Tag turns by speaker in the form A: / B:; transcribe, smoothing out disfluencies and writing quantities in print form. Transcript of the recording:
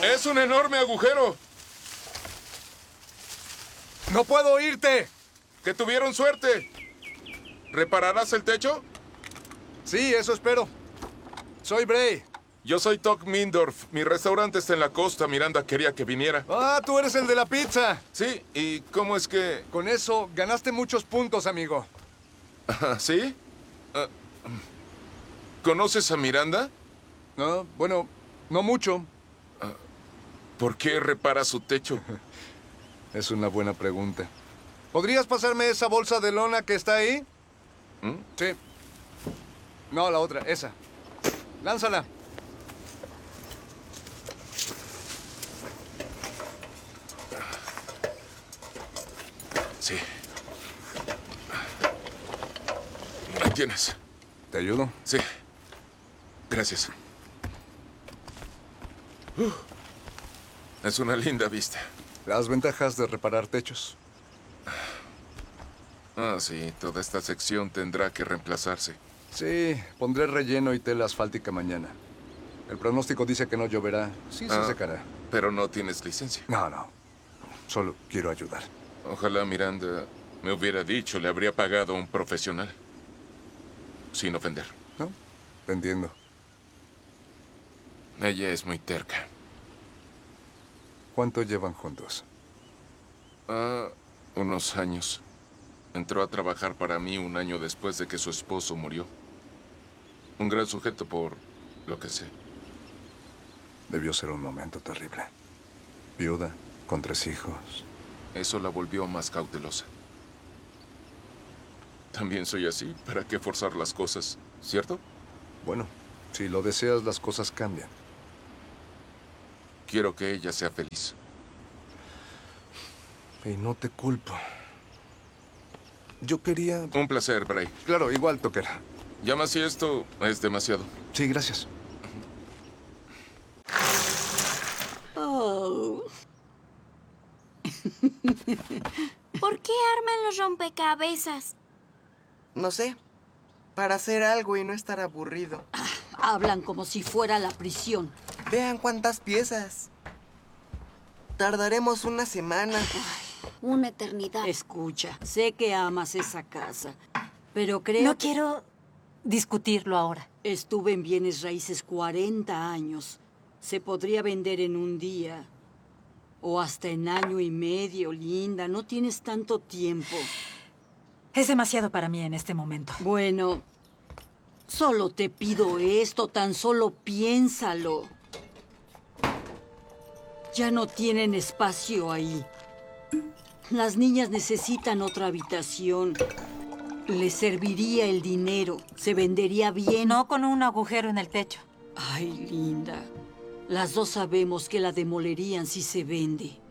A: ¡Es un enorme agujero!
B: ¡No puedo oírte!
A: ¡Que tuvieron suerte! ¿Repararás el techo?
B: Sí, eso espero. Soy Bray.
A: Yo soy Tuck Mindorf. Mi restaurante está en la costa. Miranda quería que viniera.
B: Ah, tú eres el de la pizza.
A: Sí, ¿y cómo es que...?
B: Con eso ganaste muchos puntos, amigo.
A: ¿Sí? ¿Conoces a Miranda?
B: No, bueno, no mucho.
A: ¿Por qué repara su techo?
B: Es una buena pregunta. ¿Podrías pasarme esa bolsa de lona que está ahí?
A: ¿Mm?
B: Sí. No, la otra, esa. Lánzala.
A: Sí. Ahí tienes.
B: ¿Te ayudo?
A: Sí. Gracias. Es una linda vista.
B: Las ventajas de reparar techos.
A: Ah, sí. Toda esta sección tendrá que reemplazarse.
B: Sí, pondré relleno y tela asfáltica mañana. El pronóstico dice que no lloverá. Sí se secará.
A: Pero no tienes licencia.
B: No. Solo quiero ayudar.
A: Ojalá Miranda me hubiera dicho, le habría pagado a un profesional. Sin ofender.
B: ¿No? Te entiendo.
A: Ella es muy terca.
B: ¿Cuánto llevan juntos?
A: Unos años. Entró a trabajar para mí un año después de que su esposo murió. Un gran sujeto por lo que sé.
B: Debió ser un momento terrible. Viuda, con 3 hijos.
A: Eso la volvió más cautelosa. También soy así. ¿Para qué forzar las cosas? ¿Cierto?
B: Bueno, si lo deseas, las cosas cambian.
A: Quiero que ella sea feliz.
B: Y no te culpo. Yo quería...
A: Un placer, Bray.
B: Claro, igual, Tucker.
A: Llama si esto es demasiado.
B: Sí, gracias.
C: Oh.
D: ¿Por qué arman los rompecabezas?
E: No sé. Para hacer algo y no estar aburrido.
C: Hablan como si fuera la prisión.
E: Vean cuántas piezas. Tardaremos una semana.
D: Una eternidad.
C: Escucha, sé que amas esa casa, pero creo
F: No
C: que
F: quiero discutirlo ahora.
C: estuve en bienes raíces 40 años. Se podría vender en un día. O hasta en año y medio, Linda. No tienes tanto tiempo.
F: Es demasiado para mí en este momento.
C: Bueno, solo te pido esto, tan solo piénsalo. Ya no tienen espacio ahí. Las niñas necesitan otra habitación. Les serviría el dinero. Se vendería bien.
F: No con un agujero en el techo.
C: Ay, Linda. Las dos sabemos que la demolerían si se vende.